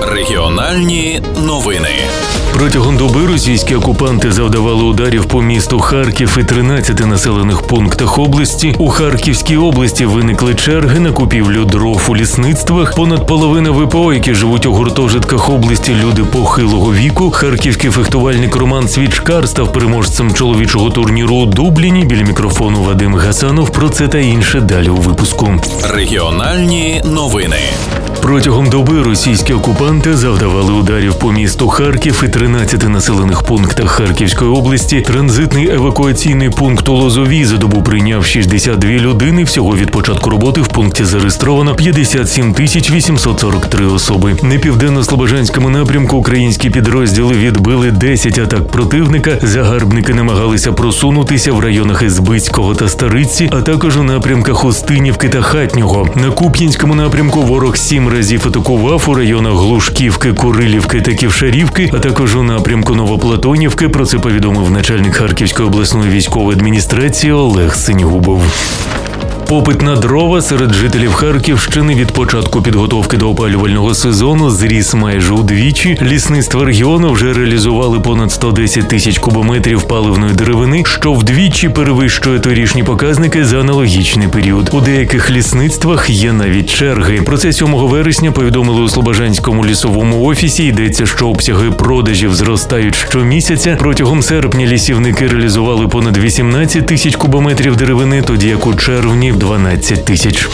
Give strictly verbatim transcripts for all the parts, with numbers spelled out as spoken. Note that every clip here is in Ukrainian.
Регіональні новини. Протягом доби російські окупанти завдавали ударів по місту Харків і тринадцяти населених пунктах області. У Харківській області виникли черги на купівлю дров у лісництвах. Понад половина ВПО, які живуть у гуртожитках області, люди похилого віку. Харківський фехтувальник Роман Свічкар став переможцем чоловічого турніру у Дубліні. Біля мікрофону Вадим Гасанов. Про це та інше далі у випуску. Регіональні новини. Протягом доби російські окупанти завдавали ударів по місту Харків і тринадцяти населених пунктах Харківської області. Транзитний евакуаційний пункт у Лозовій за добу прийняв шістдесят дві людини. Всього від початку роботи в пункті зареєстровано п'ятдесят сім тисяч вісімсот сорок три особи. На південно-слобожанському напрямку українські підрозділи відбили десять атак противника. Загарбники намагалися просунутися в районах Ізбицького та Стариці, а також у напрямках Устинівки та Хатнього. На Куп'янському напрямку ворог сім разів атакував у районах Глушківки, Курилівки та Ківшарівки, а також у напрямку Новоплатонівки. Про це повідомив начальник Харківської обласної військової адміністрації Олег Синьгубов. Попит на дрова серед жителів Харківщини від початку підготовки до опалювального сезону зріс майже удвічі. Лісництва регіону вже реалізували понад сто десять тисяч кубометрів паливної деревини, що вдвічі перевищує торішні показники за аналогічний період. У деяких лісництвах є навіть черги. Про це сьомого вересня повідомили у Слобожанському лісовому офісі. Йдеться, що обсяги продажів зростають щомісяця. Протягом серпня лісівники реалізували понад вісімнадцять тисяч кубометрів деревини, тоді як у червні дванадцять тисяч.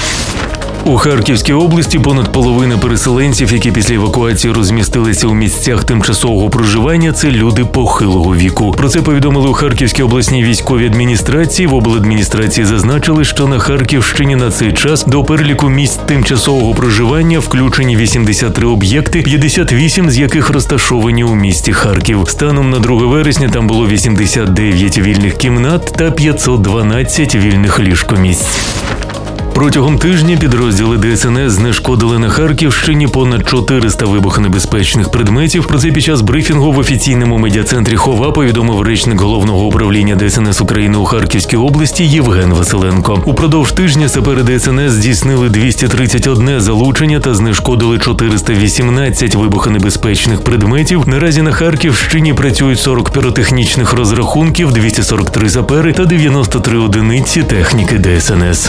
У Харківській області понад половина переселенців, які після евакуації розмістилися у місцях тимчасового проживання, це люди похилого віку. Про це повідомили у Харківській обласній військовій адміністрації. В обладміністрації зазначили, що на Харківщині на цей час до переліку місць тимчасового проживання включені вісімдесят три об'єкти, п'ятдесят вісім з яких розташовані у місті Харків. Станом на друге вересня там було вісімдесят дев'ять вільних кімнат та п'ятсот дванадцять вільних ліжкомісць. Протягом тижня підрозділи ДСНС знешкодили на Харківщині понад чотириста вибухонебезпечних предметів. Про це під час брифінгу в офіційному медіа-центрі ХОВА повідомив речник Головного управління ДСНС України у Харківській області Євген Василенко. Упродовж тижня сапери ДСНС здійснили двісті тридцять одне залучення та знешкодили чотириста вісімнадцять вибухонебезпечних предметів. Наразі на Харківщині працюють сорок піротехнічних розрахунків, двісті сорок три сапери та дев'яносто три одиниці техніки ДСНС.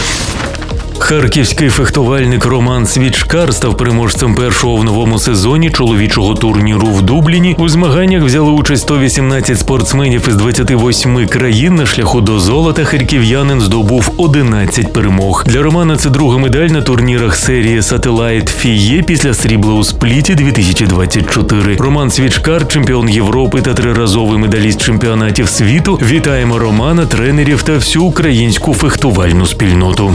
Харківський фехтувальник Роман Свічкар став переможцем першого в новому сезоні чоловічого турніру в Дубліні. У змаганнях взяли участь сто вісімнадцять спортсменів із двадцяти восьми країн. На шляху до золота харків'янин здобув одинадцять перемог. Для Романа це друга медаль на турнірах серії Satellite Фіє після срібла у Спліті дві тисячі двадцять чотири. Роман Свічкар – чемпіон Європи та триразовий медаліст чемпіонатів світу. Вітаємо Романа, тренерів та всю українську фехтувальну спільноту.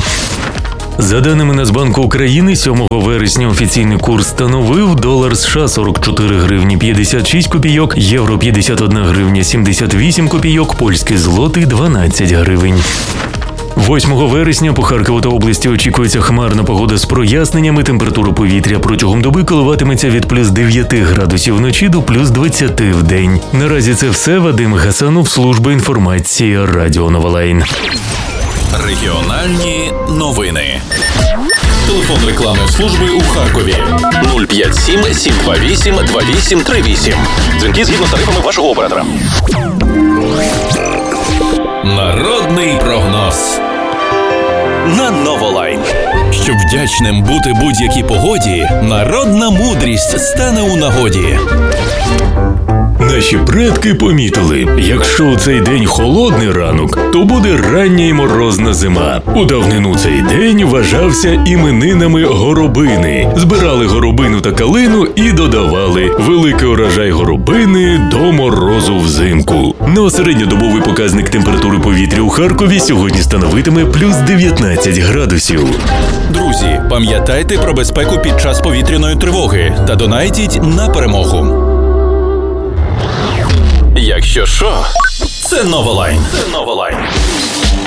За даними Нацбанку України, сьомого вересня офіційний курс становив долар США сорок чотири гривні п'ятдесят шість копійок, євро п'ятдесят одна гривня сімдесят вісім копійок, польський злотий дванадцять гривень. восьмого вересня по Харкову та області очікується хмарна погода з проясненнями. Температура повітря протягом доби коливатиметься від плюс дев'ять градусів вночі до плюс двадцять в день. Наразі це все. Вадим Гасанов, служба інформації, Радіо Новолайн. Регіональні новини. Телефон рекламної служби у Харкові нуль п'ять сім сім два вісім два вісім три вісім. Дзвінки згідно з тарифами вашого оператора. Народний прогноз на Новолайн. Щоб вдячним бути будь-якій погоді, народна мудрість стане у нагоді. Наші предки помітили, якщо у цей день холодний ранок, то буде рання й морозна зима. У давнину цей день вважався іменинами горобини. Збирали горобину та калину і додавали великий урожай горобини до морозу взимку. Ну, середньодобовий показник температури повітря у Харкові сьогодні становитиме плюс дев'ятнадцять градусів. Друзі, пам'ятайте про безпеку під час повітряної тривоги та донайтіть на перемогу. Якщо що, це Новолайн. Це Новолайн.